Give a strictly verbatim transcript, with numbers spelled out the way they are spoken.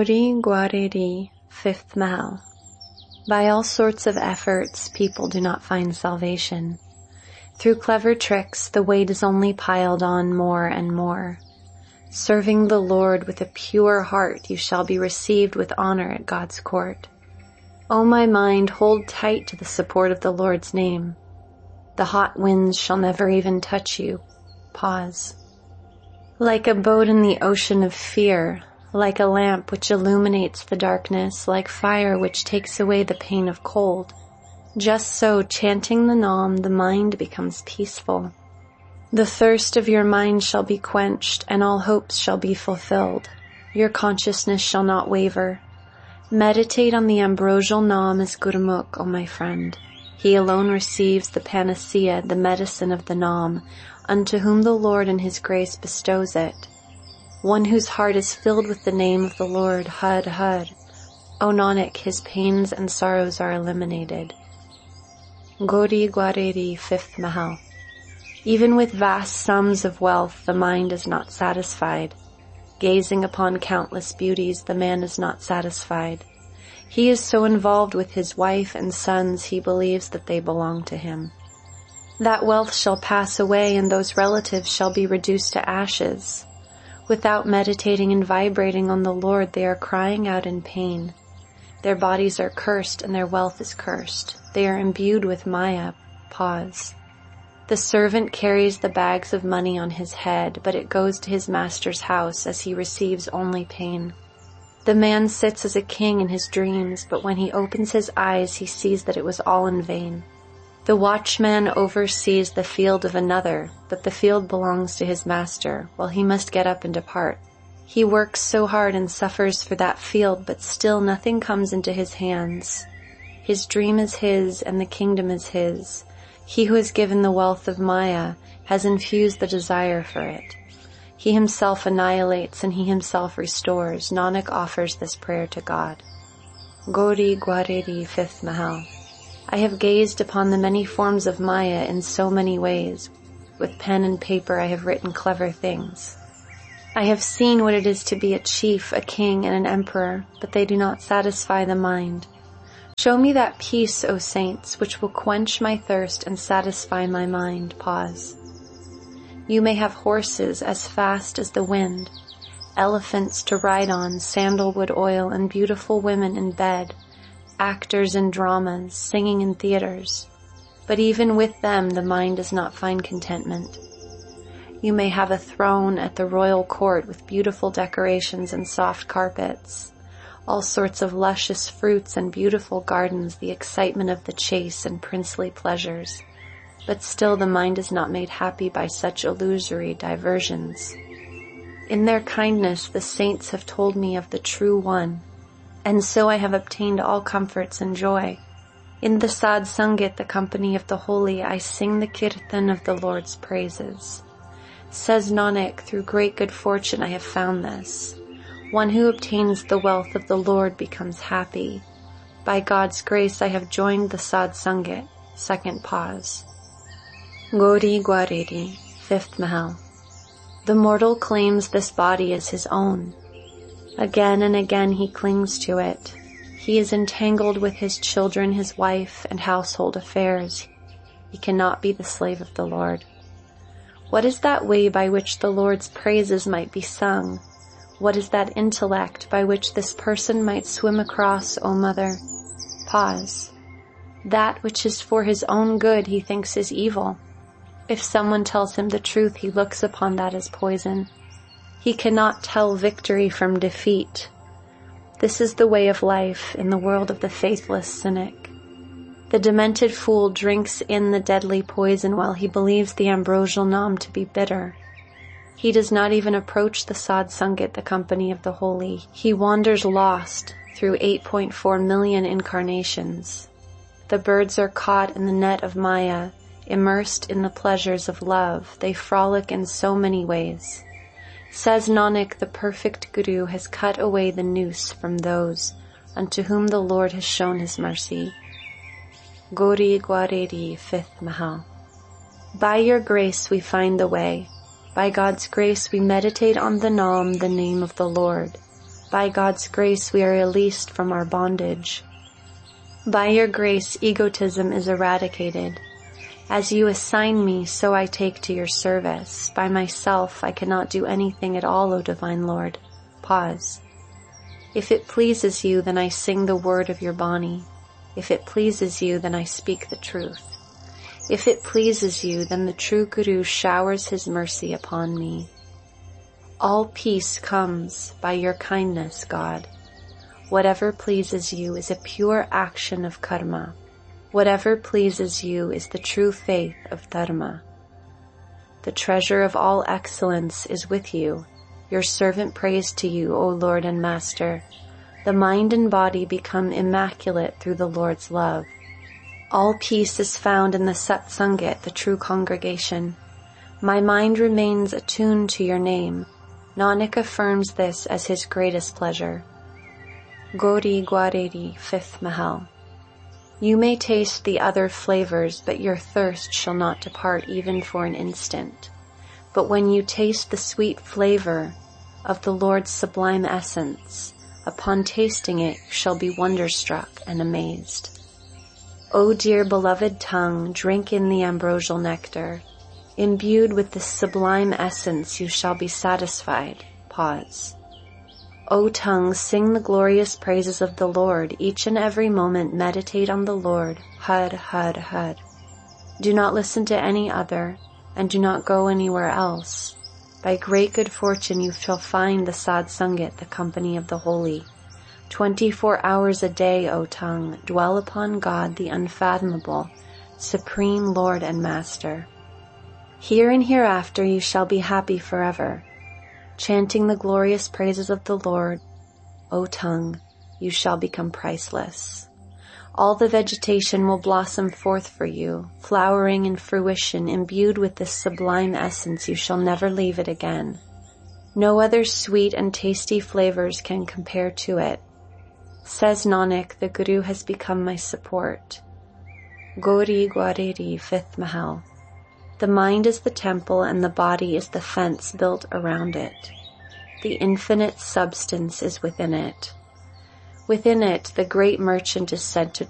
Gauri Gwareri, fifth Mahal. By all sorts of efforts, people do not find salvation. Through clever tricks, the weight is only piled on more and more. Serving the Lord with a pure heart, you shall be received with honor at God's court. O my mind, hold tight to the support of the Lord's name. The hot winds shall never even touch you. Pause. Like a boat in the ocean of fear, like a lamp which illuminates the darkness, like fire which takes away the pain of cold, just so, chanting the Nam, the mind becomes peaceful. The thirst of your mind shall be quenched, and all hopes shall be fulfilled. Your consciousness shall not waver. Meditate on the ambrosial Nam as Gurmukh, O my friend. He alone receives the panacea, the medicine of the Nam, unto whom the Lord in His grace bestows it. One whose heart is filled with the name of the Lord, Had Had. O Nanak, his pains and sorrows are eliminated. Gauri Gwareri, fifth Mahal. Even with vast sums of wealth, the mind is not satisfied. Gazing upon countless beauties, the man is not satisfied. He is so involved with his wife and sons, he believes that they belong to him. That wealth shall pass away, and those relatives shall be reduced to ashes. Without meditating and vibrating on the Lord, they are crying out in pain. Their bodies are cursed, and their wealth is cursed. They are imbued with Maya. Pause. The servant carries the bags of money on his head, but it goes to his master's house as he receives only pain. The man sits as a king in his dreams, but when he opens his eyes, he sees that it was all in vain. The watchman oversees the field of another, but the field belongs to his master, while he must get up and depart. He works so hard and suffers for that field, but still nothing comes into his hands. His dream is his, and the kingdom is his. He who has given the wealth of Maya has infused the desire for it. He himself annihilates, and he himself restores. Nanak offers this prayer to God. Gauri Gwareri, fifth Mahal. I have gazed upon the many forms of Maya in so many ways. With pen and paper I have written clever things. I have seen what it is to be a chief, a king, and an emperor, but they do not satisfy the mind. Show me that peace, O saints, which will quench my thirst and satisfy my mind. Pause. You may have horses as fast as the wind, elephants to ride on, sandalwood oil, and beautiful women in bed, actors in dramas, singing in theaters, but even with them the mind does not find contentment. You may have a throne at the royal court with beautiful decorations and soft carpets, all sorts of luscious fruits and beautiful gardens, the excitement of the chase and princely pleasures, but still the mind is not made happy by such illusory diversions. In their kindness the saints have told me of the true one, and so I have obtained all comforts and joy. In the Sad Sangat, the company of the holy, I sing the kirtan of the Lord's praises. Says Nanak, through great good fortune I have found this. One who obtains the wealth of the Lord becomes happy. By God's grace I have joined the Sad Sangat. Second pause. Gauri Gwareri, fifth Mahal. The mortal claims this body as his own. Again and again he clings to it. He is entangled with his children, his wife, and household affairs. He cannot be the slave of the Lord. What is that way by which the Lord's praises might be sung? What is that intellect by which this person might swim across, O mother? Pause. That which is for his own good he thinks is evil. If someone tells him the truth, he looks upon that as poison. He cannot tell victory from defeat. This is the way of life in the world of the faithless cynic. The demented fool drinks in the deadly poison while he believes the ambrosial Nam to be bitter. He does not even approach the Sad Sangat, the company of the holy. He wanders lost through eight point four million incarnations. The birds are caught in the net of Maya, immersed in the pleasures of love. They frolic in so many ways. Says Nanak, the perfect Guru has cut away the noose from those unto whom the Lord has shown his mercy. Gauri Gwareri, fifth Mahal. By your grace we find the way. By God's grace we meditate on the Nam, the name of the Lord. By God's grace we are released from our bondage. By your grace egotism is eradicated. As you assign me, so I take to your service. By myself I cannot do anything at all, O Divine Lord. Pause. If it pleases you, then I sing the word of your Bani. If it pleases you, then I speak the truth. If it pleases you, then the true Guru showers his mercy upon me. All peace comes by your kindness, God. Whatever pleases you is a pure action of karma. Whatever pleases you is the true faith of dharma. The treasure of all excellence is with you. Your servant prays to you, O Lord and Master. The mind and body become immaculate through the Lord's love. All peace is found in the Satsangit, the true congregation. My mind remains attuned to your name. Nanak affirms this as his greatest pleasure. Gauri Gwareri, fifth Mahal. You may taste the other flavors, but your thirst shall not depart even for an instant. But when you taste the sweet flavor of the Lord's sublime essence, upon tasting it you shall be wonderstruck and amazed. O dear beloved tongue, drink in the ambrosial nectar. Imbued with this sublime essence you shall be satisfied. Pause. O tongue, sing the glorious praises of the Lord. Each and every moment meditate on the Lord. Har, har, har. Do not listen to any other, and do not go anywhere else. By great good fortune you shall find the Sad Sangit, the company of the holy. Twenty-four hours a day, O tongue, dwell upon God, the unfathomable, supreme Lord and Master. Here and hereafter you shall be happy forever. Chanting the glorious praises of the Lord, O tongue, you shall become priceless. All the vegetation will blossom forth for you, flowering in fruition, imbued with this sublime essence, you shall never leave it again. No other sweet and tasty flavors can compare to it. Says Nanak, the Guru has become my support. Gauri Gwareri, fifth Mahal. The mind is the temple and the body is the fence built around it. The infinite substance is within it. Within it, the great merchant is said to